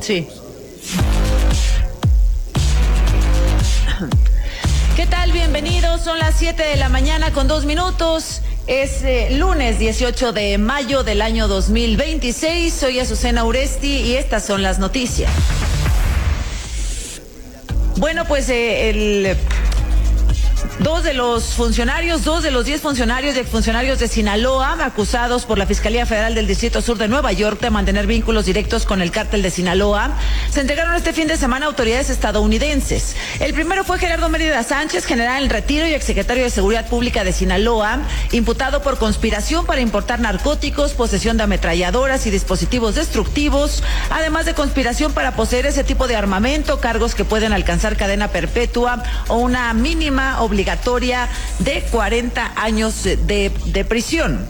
Sí. ¿Qué tal? Bienvenidos. Son las 7 de la mañana con 2 minutos. Es lunes 18 de mayo del año 2026. Soy Azucena Uresti y estas son las noticias. Bueno, pues dos de los 10 funcionarios y exfuncionarios de Sinaloa, acusados por la Fiscalía Federal del Distrito Sur de Nueva York de mantener vínculos directos con el cártel de Sinaloa, se entregaron este fin de semana a autoridades estadounidenses. El primero fue Gerardo Mérida Sánchez, general en retiro y exsecretario de Seguridad Pública de Sinaloa, imputado por conspiración para importar narcóticos, posesión de ametralladoras y dispositivos destructivos, además de conspiración para poseer ese tipo de armamento, cargos que pueden alcanzar cadena perpetua o una mínima obligatoria de 40 años de prisión.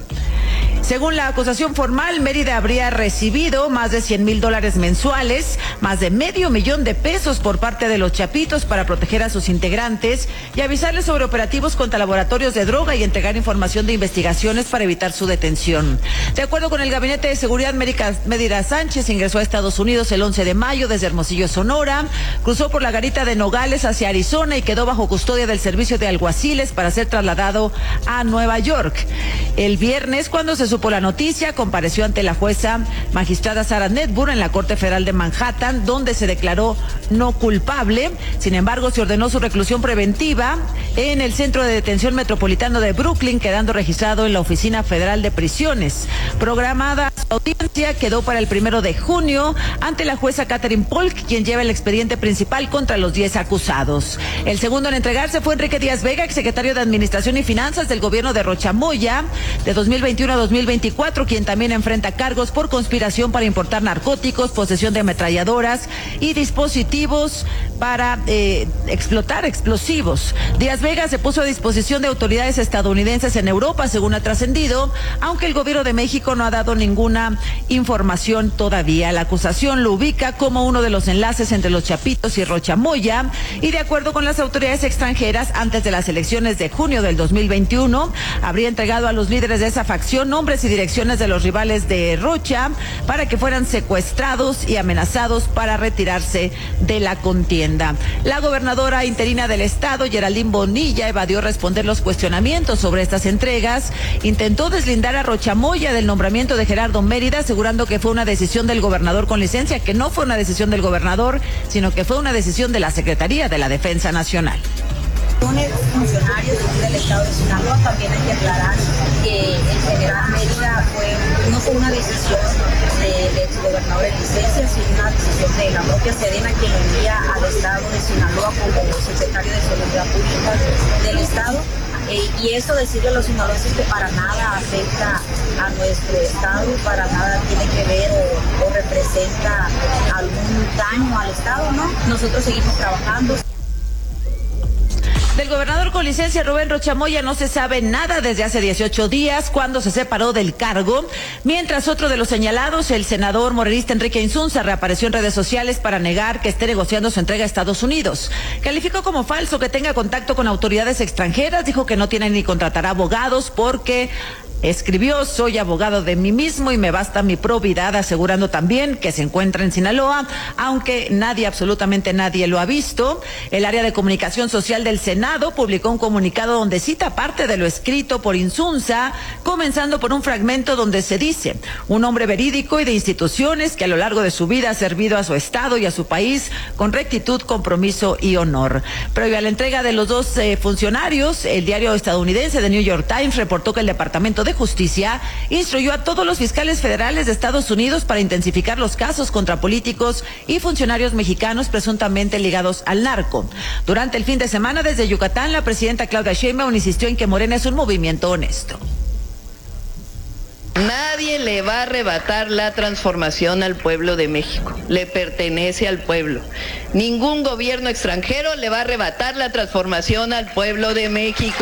Según la acusación formal, Mérida habría recibido más de $100,000 mensuales, más de $500,000 por parte de los Chapitos para proteger a sus integrantes y avisarles sobre operativos contra laboratorios de droga y entregar información de investigaciones para evitar su detención. De acuerdo con el Gabinete de Seguridad, Mérida Sánchez ingresó a Estados Unidos el 11 de mayo desde Hermosillo, Sonora, cruzó por la garita de Nogales hacia Arizona y quedó bajo custodia del Servicio de Alguaciles para ser trasladado a Nueva York. El viernes, cuando se supo la noticia, compareció ante la jueza magistrada Sarah Netburn en la Corte Federal de Manhattan, donde se declaró no culpable. Sin embargo, se ordenó su reclusión preventiva en el Centro de Detención Metropolitano de Brooklyn, quedando registrado en la Oficina Federal de Prisiones. Programada su audiencia quedó para el 1 de junio ante la jueza Catherine Polk, quien lleva el expediente principal contra los 10 acusados. El segundo en entregarse fue Enrique Díaz Vega, exsecretario de Administración y Finanzas del gobierno de Rocha Moya de 2021 a 2024, quien también enfrenta cargos por conspiración para importar narcóticos, posesión de ametralladoras y dispositivos para explotar explosivos. Díaz Vega se puso a disposición de autoridades estadounidenses en Europa, según ha trascendido, aunque el gobierno de México no ha dado ninguna información todavía. La acusación lo ubica como uno de los enlaces entre los Chapitos y Rocha Moya, y de acuerdo con las autoridades extranjeras, antes de las elecciones de junio del 2021, habría entregado a los líderes de esa facción nombres y direcciones de los rivales de Rocha para que fueran secuestrados y amenazados para retirarse de la contienda. La gobernadora interina del estado, Geraldine Bonilla, evadió responder los cuestionamientos sobre estas entregas. Intentó deslindar a Rocha Moya del nombramiento de Gerardo Mérida, asegurando que fue una decisión del gobernador con licencia, que no fue una decisión del gobernador, sino que fue una decisión de la Secretaría de la Defensa Nacional. Funcionarios del estado de Sinaloa, también hay que aclarar que el general Mérida no fue una decisión del exgobernador de licencia, sino una decisión de la propia Sedena, quien lo envía al estado de Sinaloa como secretario de Seguridad Pública del estado. Y eso decirle a los sinaloenses que para nada afecta a nuestro estado, para nada tiene que ver o representa algún daño al estado, ¿no? Nosotros seguimos trabajando. Del gobernador con licencia Rubén Rocha Moya no se sabe nada desde hace 18 días, cuando se separó del cargo, mientras otro de los señalados, el senador morenista Enrique Insunza, reapareció en redes sociales para negar que esté negociando su entrega a Estados Unidos. Calificó como falso que tenga contacto con autoridades extranjeras, dijo que no tiene ni contratará abogados porque escribió: soy abogado de mí mismo y me basta mi probidad, asegurando también que se encuentra en Sinaloa, aunque absolutamente nadie lo ha visto. El área de comunicación social del Senado publicó un comunicado donde cita parte de lo escrito por Insunza, comenzando por un fragmento donde se dice: un hombre verídico y de instituciones que a lo largo de su vida ha servido a su estado y a su país con rectitud, compromiso y honor. Previo a la entrega de los dos funcionarios, el diario estadounidense The New York Times reportó que el Departamento de Justicia instruyó a todos los fiscales federales de Estados Unidos para intensificar los casos contra políticos y funcionarios mexicanos presuntamente ligados al narco. Durante el fin de semana, desde Yucatán, la presidenta Claudia Sheinbaum insistió en que Morena es un movimiento honesto. Nadie le va a arrebatar la transformación al pueblo de México. Le pertenece al pueblo. Ningún gobierno extranjero le va a arrebatar la transformación al pueblo de México.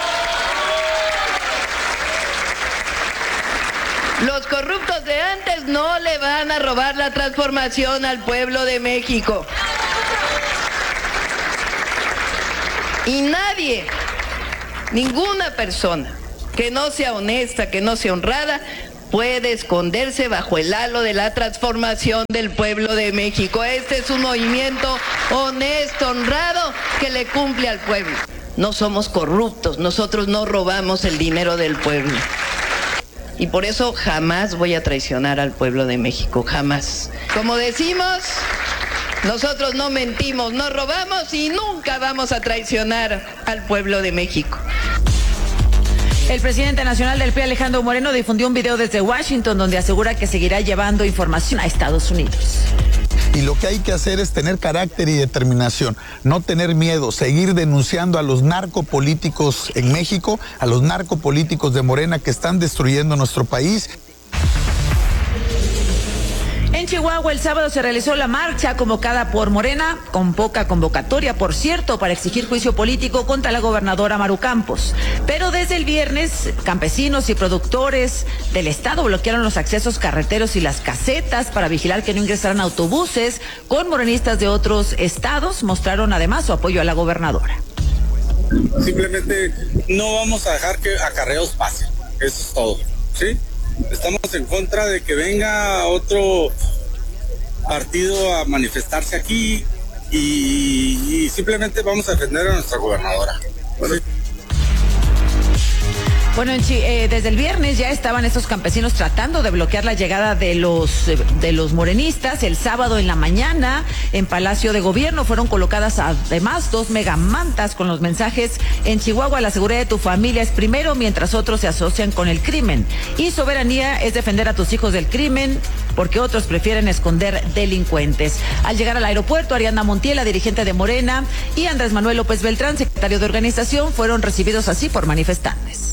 Los corruptos de antes no le van a robar la transformación al pueblo de México. Y nadie, ninguna persona que no sea honesta, que no sea honrada, puede esconderse bajo el halo de la transformación del pueblo de México. Este es un movimiento honesto, honrado, que le cumple al pueblo. No somos corruptos, nosotros no robamos el dinero del pueblo. Y por eso jamás voy a traicionar al pueblo de México, jamás. Como decimos, nosotros no mentimos, no robamos y nunca vamos a traicionar al pueblo de México. El presidente nacional del PRI, Alejandro Moreno, difundió un video desde Washington donde asegura que seguirá llevando información a Estados Unidos. Y lo que hay que hacer es tener carácter y determinación, no tener miedo, seguir denunciando a los narcopolíticos en México, a los narcopolíticos de Morena que están destruyendo nuestro país. En Chihuahua el sábado se realizó la marcha convocada por Morena, con poca convocatoria, por cierto, para exigir juicio político contra la gobernadora Maru Campos. Pero desde el viernes, campesinos y productores del estado bloquearon los accesos carreteros y las casetas para vigilar que no ingresaran autobuses con morenistas de otros estados. Mostraron además su apoyo a la gobernadora. Simplemente no vamos a dejar que acarreos pasen, eso es todo, ¿sí? Estamos en contra de que venga otro partido a manifestarse aquí y simplemente vamos a defender a nuestra gobernadora. ¿Sí? Bueno, desde el viernes ya estaban estos campesinos tratando de bloquear la llegada de los morenistas. El sábado en la mañana en Palacio de Gobierno fueron colocadas además 2 megamantas con los mensajes: en Chihuahua la seguridad de tu familia es primero, mientras otros se asocian con el crimen. Y soberanía es defender a tus hijos del crimen, porque otros prefieren esconder delincuentes. Al llegar al aeropuerto, Ariadna Montiel, dirigente de Morena, y Andrés Manuel López Beltrán, secretario de organización, fueron recibidos así por manifestantes.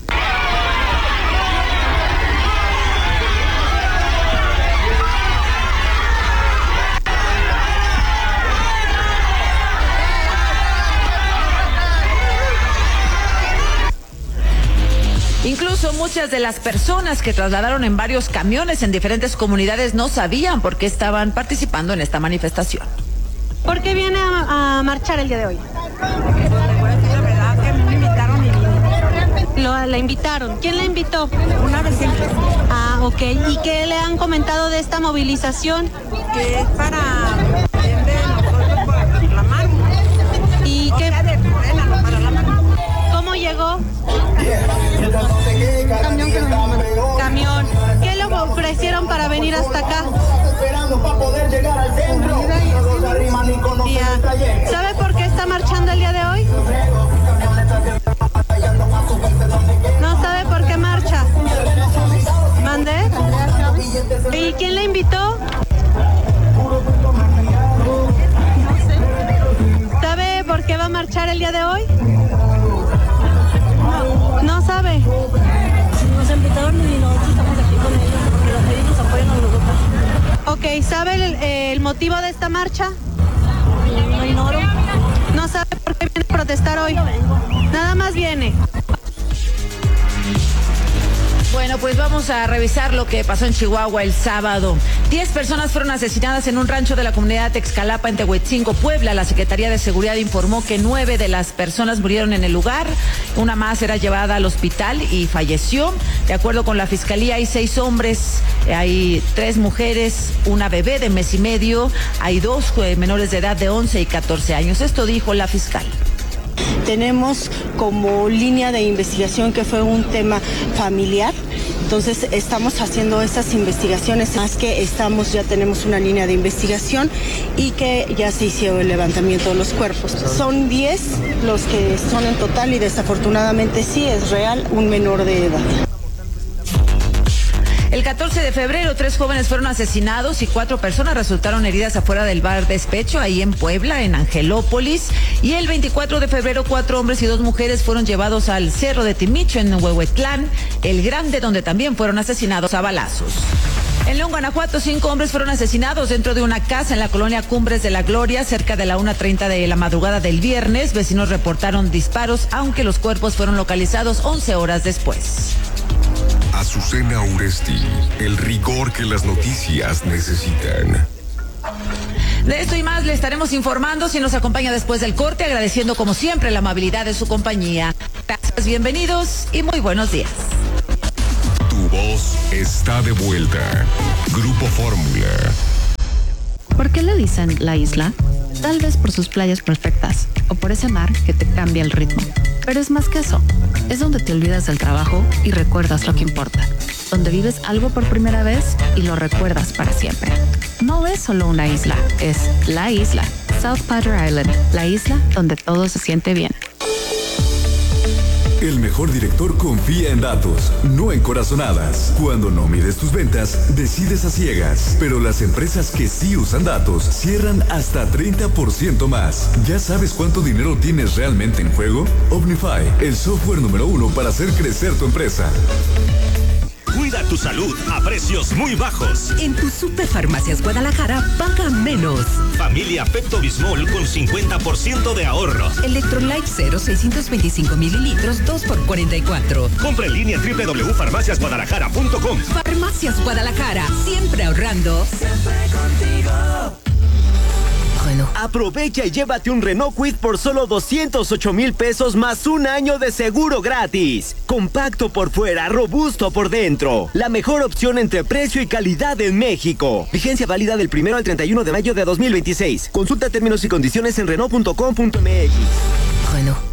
Incluso muchas de las personas que trasladaron en varios camiones en diferentes comunidades no sabían por qué estaban participando en esta manifestación. ¿Por qué viene a marchar el día de hoy? La verdad que me invitaron y vine. ¿La invitaron? ¿Quién la invitó? Una vecina. Ah, ok. ¿Y qué le han comentado de esta movilización? Que es para nosotros para reclamar. ¿Y qué? De Morena, no para la mano. ¿Cómo llegó? Camión. ¿Qué le ofrecieron para venir hasta acá? ¿Sabe por qué está marchando el día de hoy? ¿No sabe por qué marcha? ¿Mande? ¿Y quién le invitó? ¿Sabe por qué va a marchar el día de hoy? ¿No sabe? Nos invitaron y nosotros estamos aquí con ellos porque los médicos apoyan a los doctores. Ok, ¿sabe el motivo de esta marcha? No ignoro. ¿No sabe por qué viene a protestar hoy? Yo vengo. Nada más viene. Bueno, pues vamos a revisar lo que pasó en Chihuahua el sábado. 10 personas fueron asesinadas en un rancho de la comunidad Texcalapa en Tehuetzingo, Puebla. La Secretaría de Seguridad informó que 9 de las personas murieron en el lugar. Una más era llevada al hospital y falleció. De acuerdo con la Fiscalía, hay 6 hombres, hay 3 mujeres, una bebé de mes y medio, hay 2 menores de edad de 11 y 14 años. Esto dijo la fiscal. Tenemos como línea de investigación que fue un tema familiar, entonces estamos haciendo estas investigaciones, más que ya tenemos una línea de investigación y que ya se hizo el levantamiento de los cuerpos. Son 10 los que son en total y desafortunadamente sí es real un menor de edad. El 14 de febrero, 3 jóvenes fueron asesinados y 4 personas resultaron heridas afuera del bar Despecho, ahí en Puebla, en Angelópolis. Y el 24 de febrero, 4 hombres y 2 mujeres fueron llevados al Cerro de Timicho, en Huehuetlán, el Grande, donde también fueron asesinados a balazos. En León, Guanajuato, 5 hombres fueron asesinados dentro de una casa en la colonia Cumbres de la Gloria, cerca de la 1:30 de la madrugada del viernes. Vecinos reportaron disparos, aunque los cuerpos fueron localizados 11 horas después. Azucena Uresti, el rigor que las noticias necesitan. De esto y más le estaremos informando si nos acompaña después del corte, agradeciendo como siempre la amabilidad de su compañía. Gracias, bienvenidos y muy buenos días. Tu voz está de vuelta. Grupo Fórmula. ¿Por qué le dicen la isla? Tal vez por sus playas perfectas o por ese mar que te cambia el ritmo. Pero es más que eso. Es donde te olvidas del trabajo y recuerdas lo que importa. Donde vives algo por primera vez y lo recuerdas para siempre. No es solo una isla, es la isla. South Padre Island, la isla donde todo se siente bien. El mejor director confía en datos, no en corazonadas. Cuando no mides tus ventas, decides a ciegas. Pero las empresas que sí usan datos cierran hasta 30% más. ¿Ya sabes cuánto dinero tienes realmente en juego? Omnify, el software número 1 para hacer crecer tu empresa. Cuida tu salud a precios muy bajos. En tu Superfarmacias Guadalajara paga menos. Familia Pepto-Bismol con 50% de ahorro. Electrolyte 0, 625 mililitros, 2 por 44. Compra en línea www.farmaciasguadalajara.com. Farmacias Guadalajara, siempre ahorrando. Siempre contigo. Aprovecha y llévate un Renault Kwid por solo 208,000 pesos más un año de seguro gratis. Compacto por fuera, robusto por dentro. La mejor opción entre precio y calidad en México. Vigencia válida del 1 al 31 de mayo de 2026. Consulta términos y condiciones en Renault.com.mx. Renault.